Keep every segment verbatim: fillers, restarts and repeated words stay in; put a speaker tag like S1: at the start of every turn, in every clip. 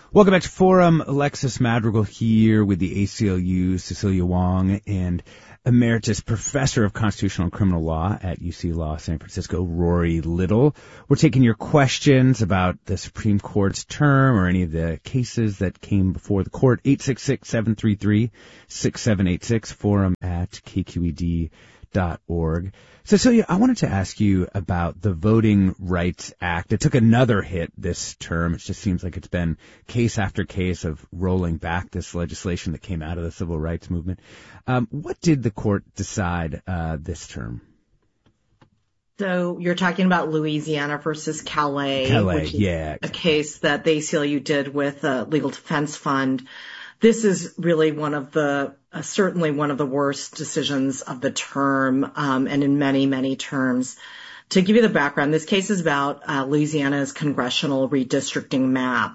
S1: Welcome back to Forum. Alexis Madrigal here with the A C L U, Cecilia Wong, and Emeritus Professor of Constitutional and Criminal Law at U C Law San Francisco, Rory Little. We're taking your questions about the Supreme Court's term or any of the cases that came before the court. eight six six, seven three three, six seven eight six, forum at k q e d dot org. Cecilia, I wanted to ask you about the Voting Rights Act. It took another hit this term. It just seems like it's been case after case of rolling back this legislation that came out of the civil rights movement. Um, what did the court decide uh, this term?
S2: So you're talking about Louisiana versus Calais,
S1: Calais,
S2: which is
S1: yeah.
S2: a case that the A C L U did with the Legal Defense Fund. This is really one of the, uh, certainly one of the worst decisions of the term, um, and in many, many terms. To give you the background, this case is about uh, Louisiana's congressional redistricting map.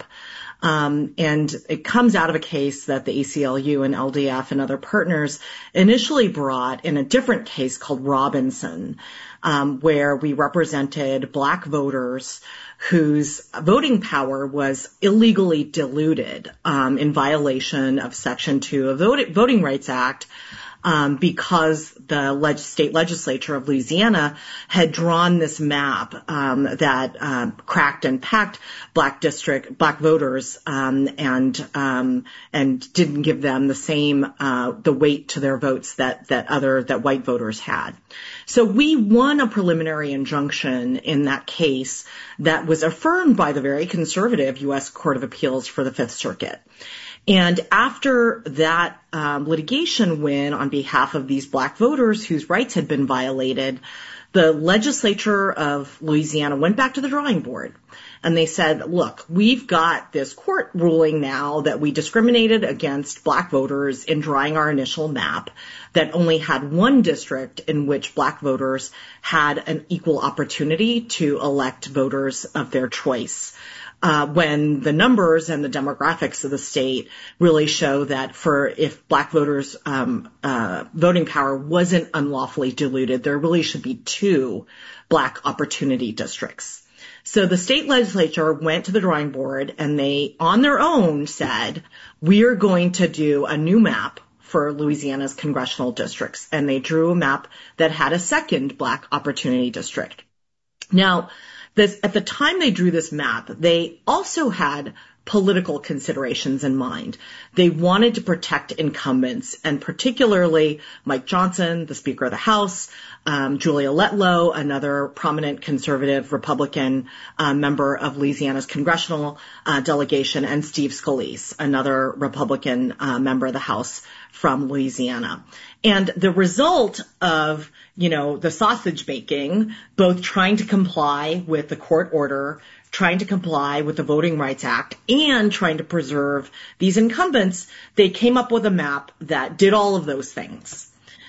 S2: Um, and it comes out of a case that the A C L U and L D F and other partners initially brought in a different case called Robinson, um, where we represented black voters whose voting power was illegally diluted um, in violation of Section two of the Voting Rights Act, um, because the leg- state legislature of Louisiana had drawn this map um, that um, cracked and packed black district black voters um, and um, and didn't give them the same uh, the weight to their votes that that other that white voters had. So we won a preliminary injunction in that case that was affirmed by the very conservative U S Court of Appeals for the Fifth Circuit. And after that um, litigation win on behalf of these black voters whose rights had been violated, the legislature of Louisiana went back to the drawing board. And they said, look, we've got this court ruling now that we discriminated against black voters in drawing our initial map that only had one district in which black voters had an equal opportunity to elect voters of their choice. Uh, when the numbers and the demographics of the state really show that for if black voters' um, uh, voting power wasn't unlawfully diluted, there really should be two black opportunity districts. So the state legislature went to the drawing board and they, on their own, said, we're going to do a new map for Louisiana's congressional districts. And they drew a map that had a second black opportunity district. Now, this, at the time they drew this map, they also had political considerations in mind. They wanted to protect incumbents, and particularly Mike Johnson, the Speaker of the House, um, Julia Letlow, another prominent conservative Republican uh, member of Louisiana's congressional uh, delegation, and Steve Scalise, another Republican uh, member of the House from Louisiana. And the result of, you know, the sausage making, both trying to comply with the court order, trying to comply with the Voting Rights Act, and trying to preserve these incumbents, they came up with a map that did all of those things.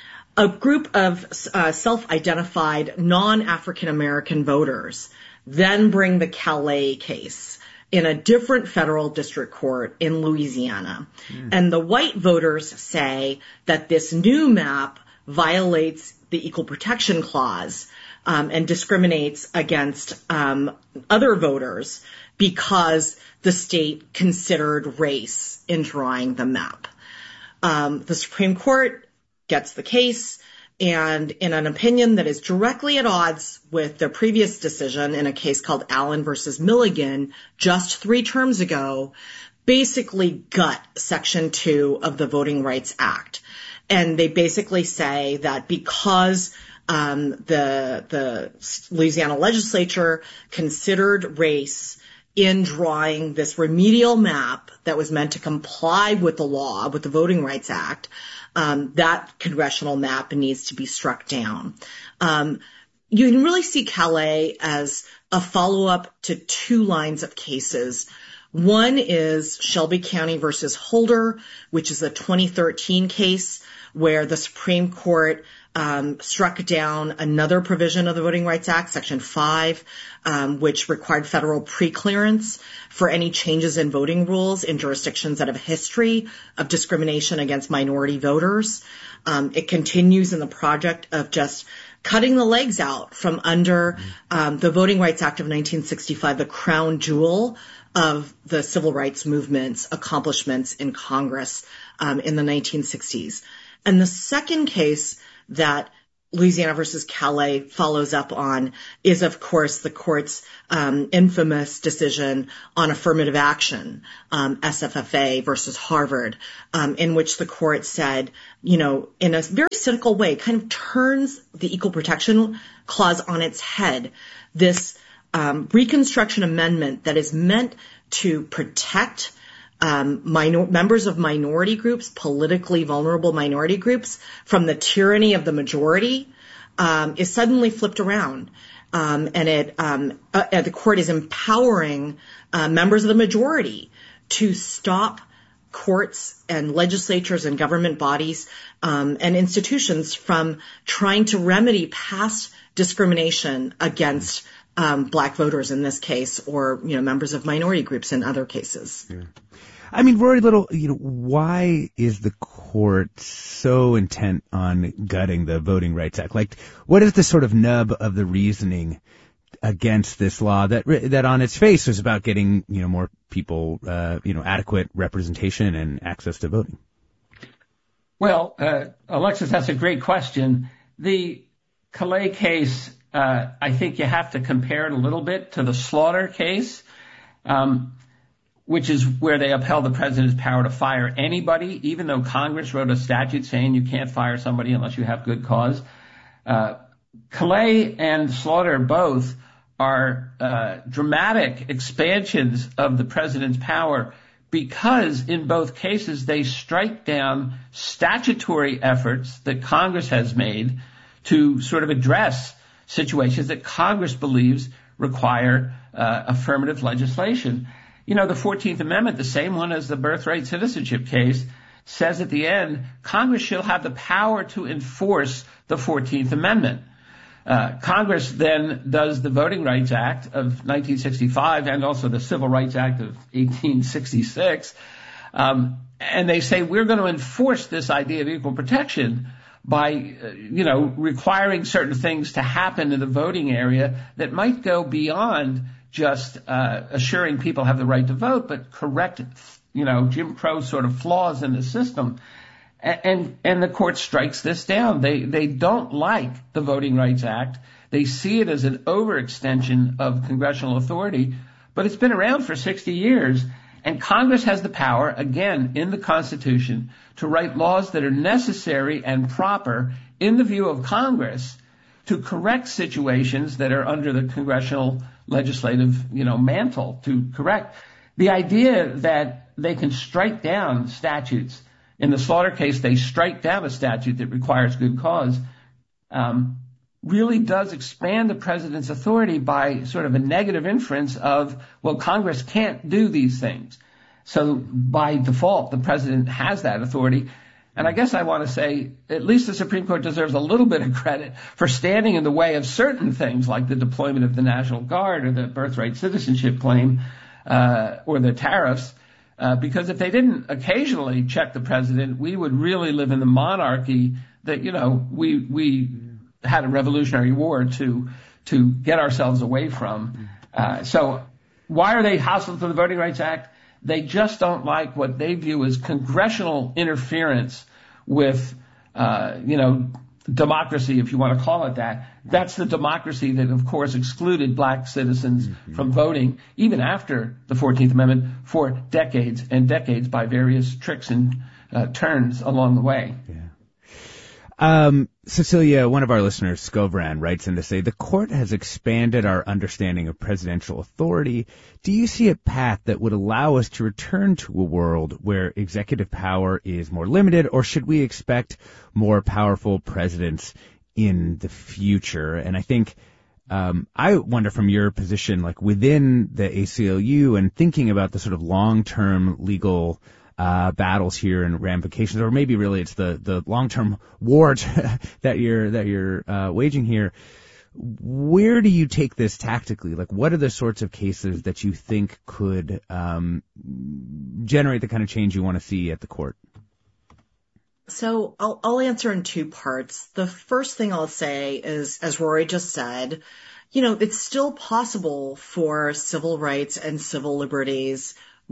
S2: A group of uh, self-identified non-African American voters then bring the Calais case in a different federal district court in Louisiana. Mm. And the white voters say that this new map violates the Equal Protection Clause um, and discriminates against um, other voters because the state considered race in drawing the map. Um, the Supreme Court gets the case, and in an opinion that is directly at odds with their previous decision in a case called Allen versus Milligan just three terms ago, basically gut Section two of the Voting Rights Act. And they basically say that because um, the the Louisiana legislature considered race in drawing this remedial map that was meant to comply with the law, with the Voting Rights Act, um, that congressional map needs to be struck down. Um, you can really see Calais as a follow-up to two lines of cases. One is Shelby County versus Holder, which is a twenty thirteen case where the Supreme Court um, struck down another provision of the Voting Rights Act, Section five, um, which required federal preclearance for any changes in voting rules in jurisdictions that have a history of discrimination against minority voters. Um, it continues in the project of just cutting the legs out from under um, the Voting Rights Act of nineteen sixty-five, the crown jewel of the civil rights movement's accomplishments in Congress um, in the nineteen sixties. And the second case that Louisiana versus Calais follows up on is, of course, the court's um, infamous decision on affirmative action, um, S F F A versus Harvard, um, in which the court said, you know, in a very cynical way, kind of turns the Equal Protection Clause on its head. This um, Reconstruction Amendment that is meant to protect Um, minor, members of minority groups, politically vulnerable minority groups, from the tyranny of the majority, um, is suddenly flipped around. Um, and it, um, uh, the court is empowering uh, members of the majority to stop courts and legislatures and government bodies um, and institutions from trying to remedy past discrimination against um, black voters in this case, or, you know, members of minority groups in other cases.
S1: Yeah. I mean, Rory Little, you know, why is the court so intent on gutting the Voting Rights Act? Like, what is the sort of nub of the reasoning against this law that that on its face was about getting, you know, more people, uh, you know, adequate representation and access to voting?
S3: Well, uh, Alexis, that's a great question. The Calais case, uh, I think you have to compare it a little bit to the Slaughter case, um, which is where they upheld the president's power to fire anybody, even though Congress wrote a statute saying you can't fire somebody unless you have good cause. Uh, Calais and Slaughter both are uh, dramatic expansions of the president's power, because in both cases they strike down statutory efforts that Congress has made to sort of address situations that Congress believes require uh, affirmative legislation. You know, the fourteenth Amendment, the same one as the birthright citizenship case, says at the end, Congress shall have the power to enforce the fourteenth Amendment. Uh, Congress then does the Voting Rights Act of nineteen sixty-five and also the Civil Rights Act of eighteen sixty-six. Um, and they say, we're going to enforce this idea of equal protection by, uh, you know, requiring certain things to happen in the voting area that might go beyond just uh, assuring people have the right to vote, but correct, you know, Jim Crow sort of flaws in the system. And, and, and the court strikes this down. They, they don't like the Voting Rights Act. They see it as an overextension of congressional authority, but it's been around for sixty years. And Congress has the power, again, in the Constitution, to write laws that are necessary and proper in the view of Congress to correct situations that are under the congressional legislative, you know, mantle to correct. The idea that they can strike down statutes, in the Slaughter case, they strike down a statute that requires good cause, um, really does expand the president's authority by sort of a negative inference of, well, Congress can't do these things. So by default, the president has that authority. And I guess I want to say, at least the Supreme Court deserves a little bit of credit for standing in the way of certain things like the deployment of the National Guard or the birthright citizenship claim, uh, or the tariffs, uh, because if they didn't occasionally check the president, we would really live in the monarchy that, you know, we, we had a Revolutionary War to, to get ourselves away from. Uh, so why are they hostile to the Voting Rights Act? They just don't like what they view as congressional interference with, uh, you know, democracy, if you want to call it that. That's the democracy that, of course, excluded black citizens mm-hmm. from voting, even after the fourteenth Amendment, for decades and decades by various tricks and uh, turns along the way.
S1: Yeah. Um, Cecilia, one of our listeners, Scovran, writes in to say, the court has expanded our understanding of presidential authority. Do you see a path that would allow us to return to a world where executive power is more limited, or should we expect more powerful presidents in the future? And I think, um, I wonder from your position, like within the A C L U and thinking about the sort of long-term legal uh, battles here and ramifications, or maybe really it's the, the long-term wars that you're, that you're, uh, waging here. Where do you take this tactically? Like, what are the sorts of cases that you think could, um, generate the kind of change you want to see at the court?
S2: So I'll, I'll answer in two parts. The first thing I'll say is, as Rory just said, you know, it's still possible for civil rights and civil liberties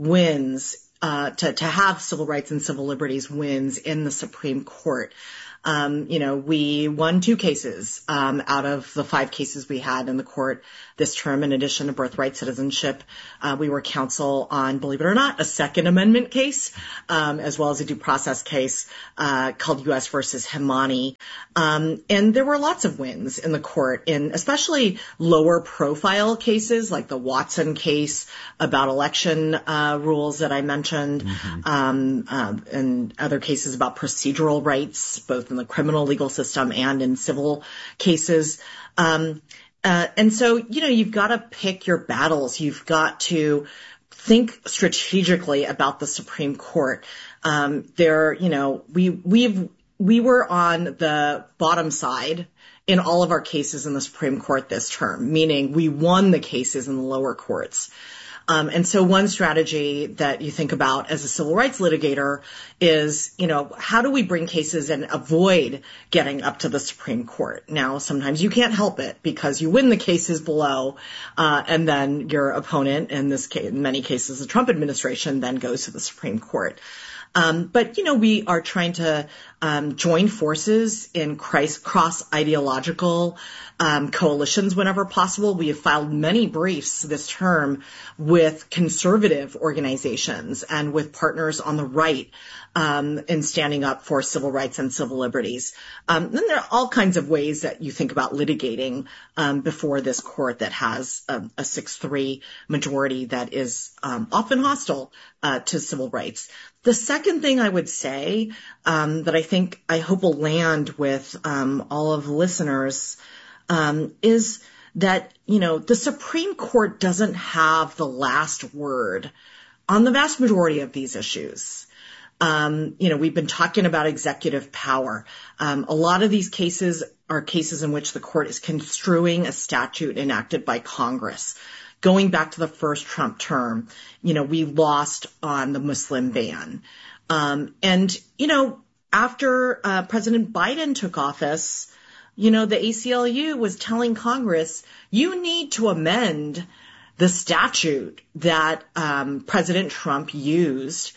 S2: wins, uh, to, to have civil rights and civil liberties wins in the Supreme Court. Um, you know, we won two cases, um, out of the five cases we had in the court this term. In addition to birthright citizenship, uh, we were counsel on, believe it or not, a Second Amendment case, um, as well as a due process case, uh, called U S versus Himani. Um, and there were lots of wins in the court in especially lower profile cases like the Watson case about election, uh, rules that I mentioned, mm-hmm. um, uh, and other cases about procedural rights, both in the criminal legal system and in civil cases. Um, uh, and so, you know, you've got to pick your battles. You've got to think strategically about the Supreme Court. Um, there, you know, we, we've, we were on the bottom side in all of our cases in the Supreme Court this term, meaning we won the cases in the lower courts. Um, and so one strategy that you think about as a civil rights litigator is, you know, how do we bring cases and avoid getting up to the Supreme Court? Now, sometimes you can't help it because you win the cases below, uh, and then your opponent, in this case, in many cases, the Trump administration, then goes to the Supreme Court. Um, but, you know, we are trying to um, join forces in cross-ideological um, coalitions whenever possible. We have filed many briefs this term with conservative organizations and with partners on the right um, in standing up for civil rights and civil liberties. Um, then there are all kinds of ways that you think about litigating um, before this court that has a, a six three majority that is um, often hostile uh, to civil rights. The second thing I would say um, that I think I hope will land with um, all of the listeners um, is that, you know, the Supreme Court doesn't have the last word on the vast majority of these issues. Um, you know, we've been talking about executive power. Um, a lot of these cases are cases in which the court is construing a statute enacted by Congress. Going back to the first Trump term, you know, we lost on the Muslim ban. Um, and, you know, after uh, President Biden took office, you know, the A C L U was telling Congress, you need to amend the statute that um, President Trump used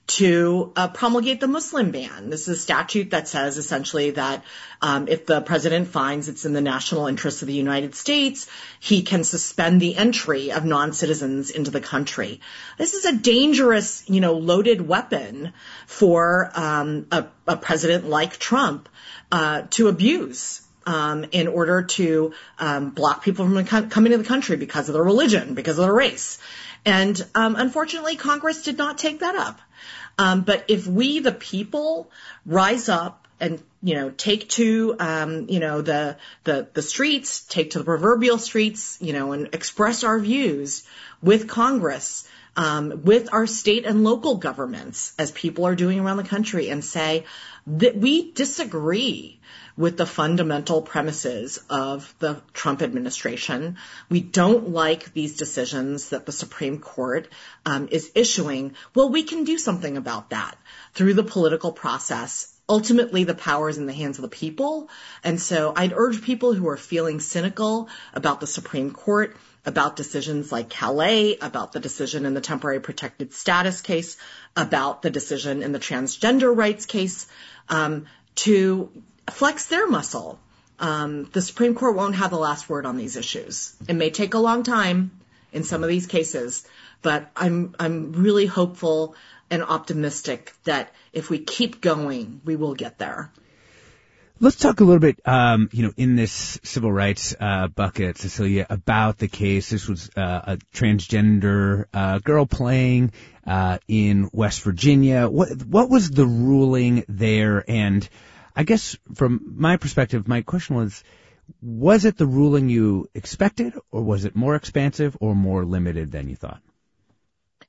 S2: to uh, promulgate the Muslim ban. This is a statute that says essentially that um, if the president finds it's in the national interest of the United States, he can suspend the entry of non-citizens into the country. This is a dangerous, you know, loaded weapon for um, a, a president like Trump uh, to abuse. Um, in order to um, block people from coming to the country because of their religion, because of their race. And um, unfortunately, Congress did not take that up. Um, but if we, the people, rise up and, you know, take to, um, you know, the, the, the streets, take to the proverbial streets, you know, and express our views with Congress, um, with our state and local governments, as people are doing around the country, and say that we disagree with the fundamental premises of the Trump administration. We don't like these decisions that the Supreme Court um, is issuing. Well, we can do something about that through the political process. Ultimately, the power is in the hands of the people. And so I'd urge people who are feeling cynical about the Supreme Court, about decisions like Calais, about the decision in the temporary protected status case, about the decision in the transgender rights case, um, to flex their muscle. Um, the Supreme Court won't have the last word on these issues. It may take a long time in some of these cases, but I'm I'm really hopeful and optimistic that if we keep going, we will get there.
S1: Let's talk a little bit, um, you know, in this civil rights uh, bucket, Cecilia, about the case. This was uh, a transgender uh, girl playing uh, in West Virginia. What what was the ruling there? And I guess from my perspective, my question was, was it the ruling you expected, or was it more expansive or more limited than you thought?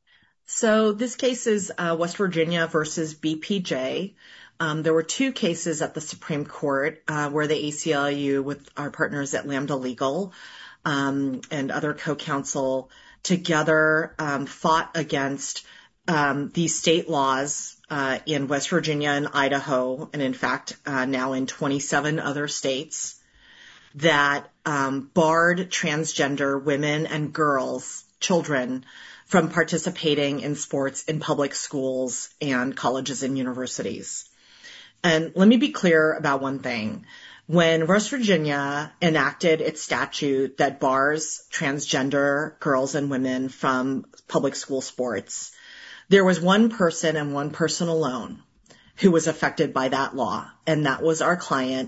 S2: So this case is uh, West Virginia versus B P J. Um, there were two cases at the Supreme Court uh, where the A C L U, with our partners at Lambda Legal um, and other co-counsel together, um, fought against um, these state laws uh, in West Virginia and Idaho, and in fact uh, now in twenty-seven other states, that um, barred transgender women and girls, children, from participating in sports in public schools and colleges and universities. And let me be clear about one thing. When West Virginia enacted its statute that bars transgender girls and women from public school sports, there was one person and one person alone who was affected by that law, and that was our client,